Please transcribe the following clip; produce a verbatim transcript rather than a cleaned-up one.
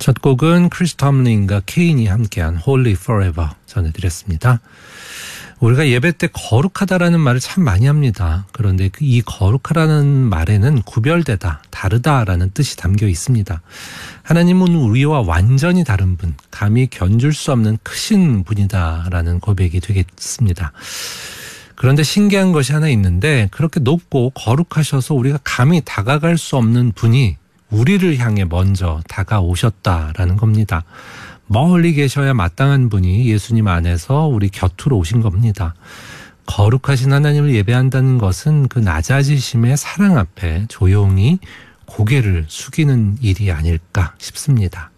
첫 곡은 크리스 톰린과 케인이 함께한 Holy Forever 전해드렸습니다. 우리가 예배 때 거룩하다라는 말을 참 많이 합니다. 그런데 이 거룩하다는 말에는 구별되다, 다르다라는 뜻이 담겨 있습니다. 하나님은 우리와 완전히 다른 분, 감히 견줄 수 없는 크신 분이다라는 고백이 되겠습니다. 그런데 신기한 것이 하나 있는데 그렇게 높고 거룩하셔서 우리가 감히 다가갈 수 없는 분이 우리를 향해 먼저 다가오셨다라는 겁니다. 멀리 계셔야 마땅한 분이 예수님 안에서 우리 곁으로 오신 겁니다. 거룩하신 하나님을 예배한다는 것은 그 낮아지심의 사랑 앞에 조용히 고개를 숙이는 일이 아닐까 싶습니다.